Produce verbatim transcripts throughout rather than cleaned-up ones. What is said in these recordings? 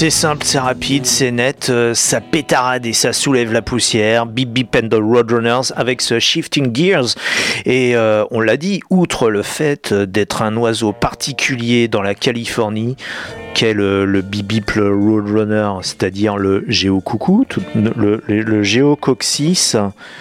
C'est simple, c'est rapide, c'est net, euh, ça pétarade et ça soulève la poussière. Bip Bip and the Roadrunners avec ce Shifting Gears. Et euh, on l'a dit, outre le fait d'être un oiseau particulier dans la Californie, qu'est le, le Bip Bip le Roadrunner, c'est-à-dire le géocoucou, tout, le, le, le Geococcyx.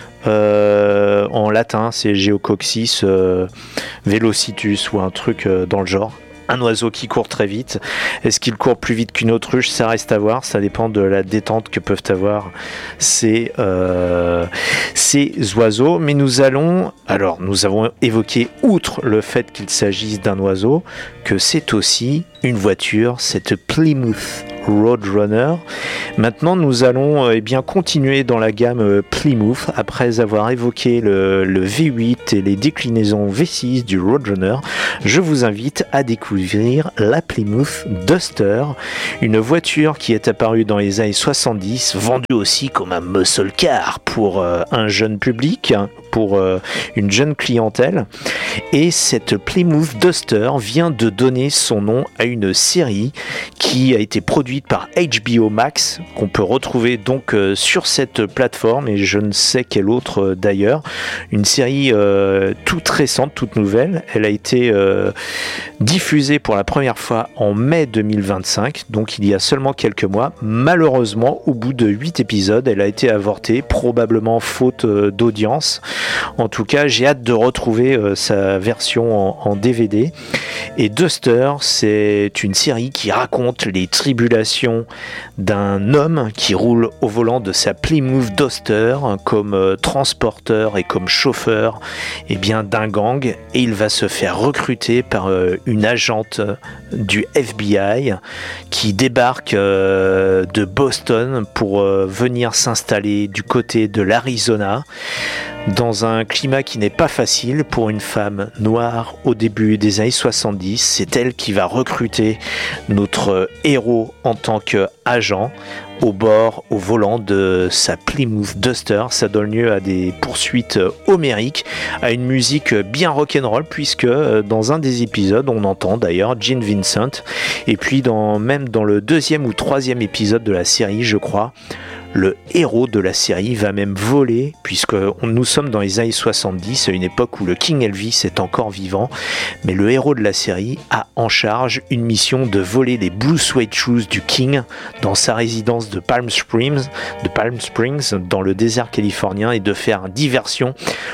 Euh, en latin, c'est Geococcyx euh, velocitus ou un truc euh, dans le genre. Un oiseau qui court très vite. Est-ce qu'il court plus vite qu'une autruche? Ça reste à voir. Ça dépend de la détente que peuvent avoir ces, euh, ces oiseaux. Mais nous allons... Alors, nous avons évoqué, outre le fait qu'il s'agisse d'un oiseau, que c'est aussi une voiture, cette Plymouth Roadrunner. Maintenant, nous allons euh, eh bien, continuer dans la gamme euh, Plymouth, après avoir évoqué le, le V huit et les déclinaisons V six du Roadrunner. Je vous invite à découvrir la Plymouth Duster, une voiture qui est apparue dans les années soixante-dix, vendue aussi comme un muscle car pour euh, un jeune public, pour euh, une jeune clientèle. Et cette Plymouth Duster vient de donner son nom à une série qui a été produite par H B O Max, qu'on peut retrouver donc euh, sur cette plateforme, et je ne sais quelle autre euh, d'ailleurs. Une série euh, toute récente, toute nouvelle. Elle a été euh, diffusée pour la première fois en mai deux mille vingt-cinq, donc il y a seulement quelques mois. Malheureusement, au bout de huit épisodes, elle a été avortée, probablement faute euh, d'audience. En tout cas, j'ai hâte de retrouver euh, sa version en, en D V D. Et Duster, c'est une série qui raconte les tribulations d'un homme qui roule au volant de sa Plymouth Duster comme euh, transporteur et comme chauffeur eh bien, d'un gang, et il va se faire recruter par euh, une agente du F B I qui débarque euh, de Boston pour euh, venir s'installer du côté de l'Arizona, dans un climat qui n'est pas facile pour une femme noire au début des années soixante-dix. C'est elle qui va recruter notre héros en tant qu'agent au bord, au volant de sa Plymouth Duster. Ça donne lieu à des poursuites homériques, à une musique bien rock'n'roll, puisque dans un des épisodes, on entend d'ailleurs Gene Vincent, et puis dans, même dans le deuxième ou troisième épisode de la série, je crois, le héros de la série va même voler, puisque nous sommes dans les années soixante-dix, à une époque où le King Elvis est encore vivant, mais le héros de la série a en charge une mission de voler les Blue Suede Shoes du King dans sa résidence de Palm Springs, de Palm Springs dans le désert californien, et de faire diversion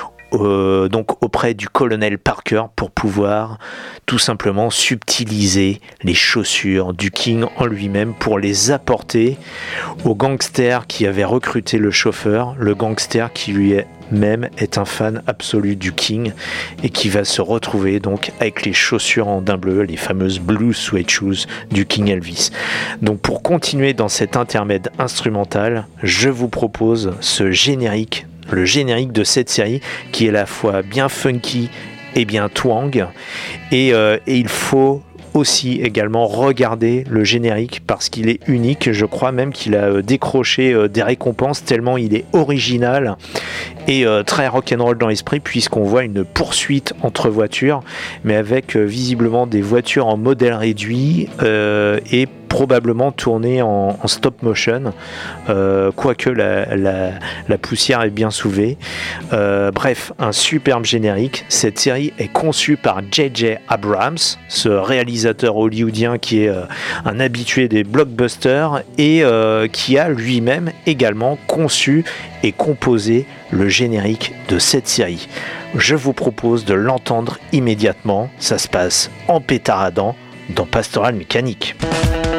Euh, donc auprès du colonel Parker pour pouvoir tout simplement subtiliser les chaussures du King en lui-même pour les apporter au gangster qui avait recruté le chauffeur, le gangster qui lui-même est un fan absolu du King et qui va se retrouver donc avec les chaussures en daim bleu, les fameuses Blue Suede Shoes du King Elvis. Donc pour continuer dans cet intermède instrumental, je vous propose ce générique, le générique de cette série qui est à la fois bien funky et bien twang, et, euh, et il faut aussi également regarder le générique parce qu'il est unique. Je crois même qu'il a euh, décroché euh, des récompenses tellement il est original et euh, très rock'n'roll dans l'esprit, puisqu'on voit une poursuite entre voitures, mais avec euh, visiblement des voitures en modèle réduit euh, et probablement tourné en, en stop motion, euh, quoique la, la, la poussière est bien soulevée. Euh, bref, un superbe générique. Cette série est conçue par J J Abrams, ce réalisateur hollywoodien qui est euh, un habitué des blockbusters et euh, qui a lui-même également conçu et composé le générique de cette série. Je vous propose de l'entendre immédiatement. Ça se passe en pétaradant dans Pastoral Mécanique.